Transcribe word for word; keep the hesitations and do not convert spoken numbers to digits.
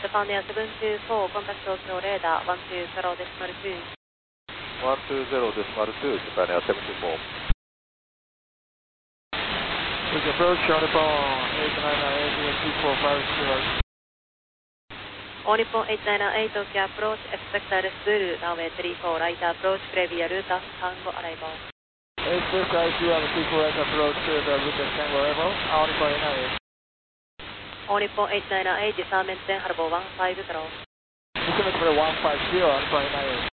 Japan Air seven two four, contact Tokyo radar one two zero decimal two. one two zero decimal two, Japan Air seven two four. Quick approach, Nippon eight nine nine eight, two four five zero. All Nippon eight nine nine eight, Tokyo approach, expect Iris Zulu, runway three four, right approach, Previa Ruta, Tango arrival. Expect I C on the two four right approach, Previa Ruta, Tango arrival, All Nippon eight nine eight. All Nippon eight nine nine eight, disarmament ten, Harbor one five zero. Disarmament one five zero, All Nippon eight nine eight.